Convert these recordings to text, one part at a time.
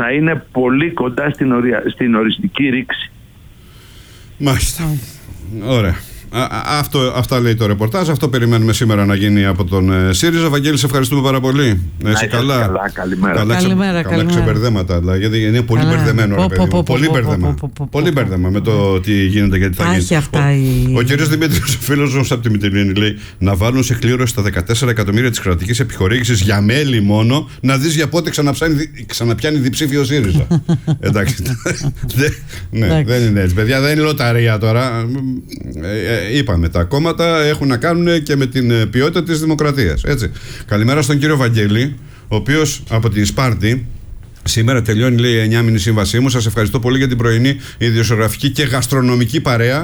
θα είναι πολύ κοντά στην οριστική ρήξη. Μάλιστα. Ωραία. Αυτά λέει το ρεπορτάζ. Αυτό περιμένουμε σήμερα να γίνει από τον ΣΥΡΙΖΑ. Βαγγέλη, σε ευχαριστούμε πάρα πολύ. Να είσαι καλά. Καλημέρα. Καλά ξεμπερδέματα. Δηλαδή, γιατί είναι πολύ μπερδεμένο. Πολύ μπερδεμα με το τι γίνεται και τι θα γίνει. Ο κ. Δημήτρης, ο φίλος μας από τη Μυτιλήνη, λέει να βάλουν σε κλήρωση τα 14 εκατομμύρια της κρατικής επιχορήγησης για μέλη μόνο, να δεις για πότε ξαναπιάνει διψήφιο ΣΥΡΙΖΑ. Εντάξει. Ναι, δεν είναι έτσι, παιδιά. Δεν είναι λοταρία τώρα. Είπαμε, τα κόμματα έχουν να κάνουν και με την ποιότητα της δημοκρατίας. Έτσι. Καλημέρα στον κύριο Βαγγέλη, ο οποίος από την Σπάρτη σήμερα τελειώνει, λέει, η 9μηνη σύμβασή μου. Σας ευχαριστώ πολύ για την πρωινή ιδιοσιογραφική και γαστρονομική παρέα.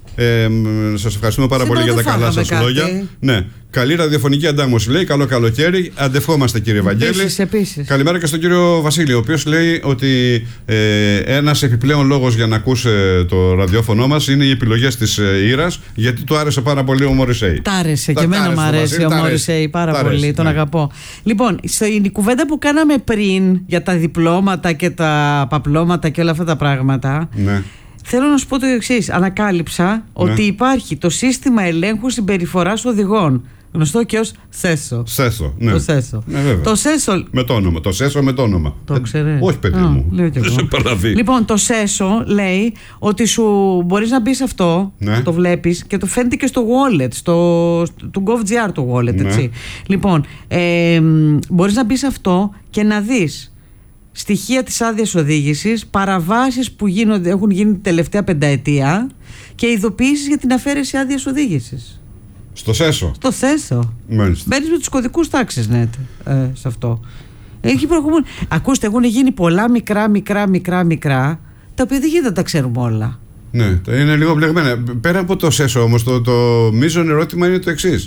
Σας ευχαριστούμε πάρα πολύ για τα καλά σας λόγια. Ναι. Καλή ραδιοφωνική αντάμωση, λέει. Καλό καλοκαίρι. Αντευχόμαστε, κύριε Βαγγέλη. Επίσης. Καλημέρα και στον κύριο Βασίλη, ο οποίος λέει ότι ένας επιπλέον λόγος για να ακούσε το ραδιόφωνο μας είναι οι επιλογές της Ήρας, γιατί του άρεσε πάρα πολύ ο Μωρισέη. Τ' άρεσε και εμένα μου αρέσει ο Μωρισέη πάρα πολύ. Τον αγαπώ. Λοιπόν, στην κουβέντα που κάναμε πριν για τα διπλώματα και τα παπλώματα και όλα αυτά τα πράγματα. Ναι. Θέλω να σου πω το εξής. Ανακάλυψα ότι υπάρχει το σύστημα ελέγχου συμπεριφοράς οδηγών. Γνωστό και ως ΣΕΣΟ. ΣΕΣΟ, ναι. Το ΣΕΣΟ. Το ΣΕΣΟ. Με το όνομα. Το ΣΕΣΟ με το όνομα. Το ξέρεις? Όχι, παιδί μου. Δεν σε παραβεί. Λοιπόν, το ΣΕΣΟ λέει ότι σου μπορείς να μπεις αυτό, το βλέπεις και το φαίνεται και στο wallet, του GovGR το wallet, έτσι. Λοιπόν, μπορείς να μπεις αυτό και να δεις στοιχεία της άδειας οδήγησης, παραβάσεις που έχουν γίνει την τελευταία πενταετία και ειδοποιήσεις για την αφαίρεση άδειας οδήγησης. Στο ΣΕΣΟ. Στο ΣΕΣΟ. Μπαίνεις με τους κωδικούς τάξης, ναι, σε αυτό. Ακούστε, έχουν γίνει πολλά μικρά, τα οποία δεν γίνεται να τα ξέρουμε όλα. Ναι, είναι λίγο μπλεγμένα. Πέρα από το ΣΕΣΟ όμως, το μείζον ερώτημα είναι το εξής.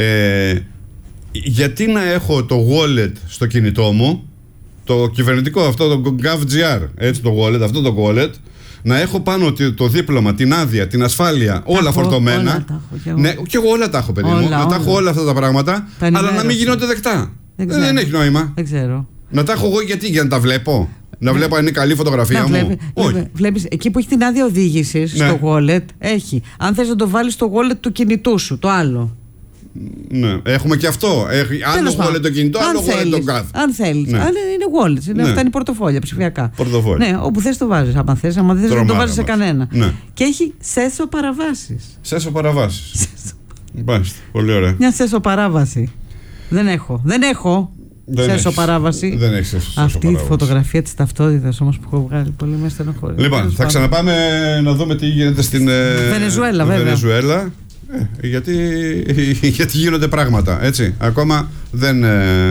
Γιατί να έχω το wallet στο κινητό μου, το κυβερνητικό αυτό, το GovGR, έτσι, το wallet, αυτό το wallet, να έχω πάνω το δίπλωμα, την άδεια, την ασφάλεια, όλα φορτωμένα. Ναι, και εγώ όλα τα έχω, παιδί μου. Να τα έχω όλα αυτά τα πράγματα, αλλά να μην γίνονται δεκτά. Δεν έχει νόημα. Δεν ξέρω. Να τα έχω εγώ για να τα βλέπω. Να βλέπω αν είναι καλή φωτογραφία μου. Βλέπεις, εκεί που έχει την άδεια οδήγησης στο wallet, έχει. Αν θες να το βάλεις στο wallet του κινητού σου, το άλλο. Ναι, έχουμε και αυτό. Άλλο wallet το κινητό, άλλο wallet το κάθε. Αν θέλεις. Αν είναι wallet, αυτά είναι πορτοφόλια ψηφιακά. Πορτοφόλια. Ναι, όπου θες το βάζεις. Αν θες, δεν το βάζεις σε κανένα. Ναι. Και έχει ΣΕΣΟ παραβάσεις. ΣΕΣΟ παραβάσεις. Πολύ ωραία. Μια ΣΕΣΟ παράβαση. Δεν έχω. ΣΕΣΟ παράβαση. Δεν έχει ΣΕΣΟ παράβαση. Αυτή η φωτογραφία της ταυτότητας όμως που έχω βγάλει, πολύ με στενοχωρεί. Λοιπόν, θα ξαναπάμε να δούμε τι γίνεται στην Βενεζουέλα. Γιατί γίνονται πράγματα, έτσι. Ακόμα δεν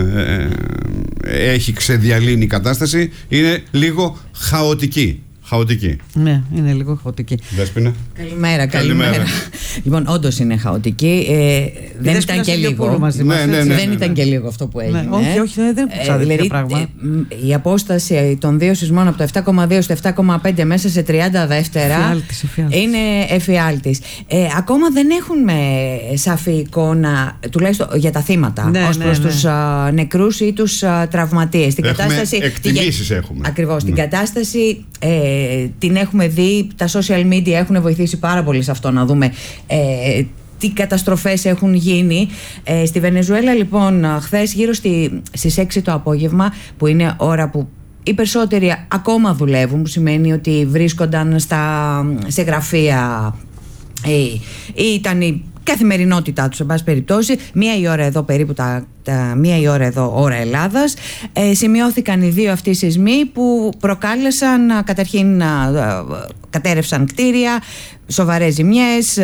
έχει ξεδιαλύνει η κατάσταση. Είναι λίγο χαοτική. Ναι, είναι λίγο χαοτική. Δέσποινα. Καλημέρα. Λοιπόν, όντως είναι χαοτική. Δεν ήταν και λίγο. Δεν ήταν και λίγο αυτό που έγινε. Όχι, δεν είναι τέτοιο πράγμα. Η απόσταση των δύο σεισμών από το 7,2 στο 7,5 μέσα σε 30 δεύτερα είναι εφιάλτης. Ακόμα δεν έχουμε σαφή εικόνα, τουλάχιστον για τα θύματα, ως προς τους νεκρούς ή τους τραυματίες. Εκτιμήσεις έχουμε. Ακριβώς. Την κατάσταση την έχουμε δει, τα social media έχουν βοηθήσει πάρα πολύ σε αυτό, να δούμε τι καταστροφές έχουν γίνει. Στη Βενεζουέλα, λοιπόν, χθες γύρω στις 6 το απόγευμα, που είναι ώρα που οι περισσότεροι ακόμα δουλεύουν, που σημαίνει ότι βρίσκονταν σε γραφεία ή ήταν η καθημερινότητά τους, σε πάση περιπτώσει. 1 η ώρα εδώ περίπου, 1 η ώρα εδώ ώρα Ελλάδας, σημειώθηκαν οι δύο αυτοί σεισμοί που προκάλεσαν, καταρχήν κατέρευσαν κτίρια, σοβαρές ζημιές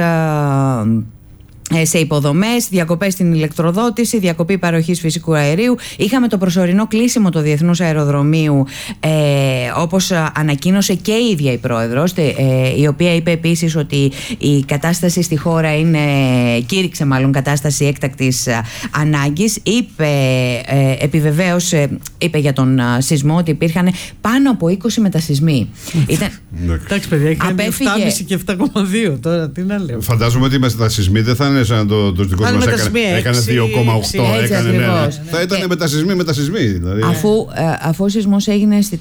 σε υποδομές, διακοπές στην ηλεκτροδότηση, διακοπή παροχής φυσικού αερίου. Είχαμε το προσωρινό κλείσιμο του Διεθνούς Αεροδρομίου, όπως ανακοίνωσε και η ίδια η πρόεδρος, η οποία είπε επίσης ότι η κατάσταση στη χώρα κήρυξε μάλλον κατάσταση έκτακτης ανάγκης. Επιβεβαίωσε, είπε για τον σεισμό ότι υπήρχαν πάνω από 20 μετασεισμοί. Εντάξει, παιδιά, έκανε 7,5 και 7,2 τώρα, τι να λέω. Φαντάζομαι ότι οι μετασεισμοί δεν θα είναι σαν τους δικούς μας, έκανε 2,8, έκανε. Θα ήταν μετασεισμοί δηλαδή. Αφού ο σεισμός έγινε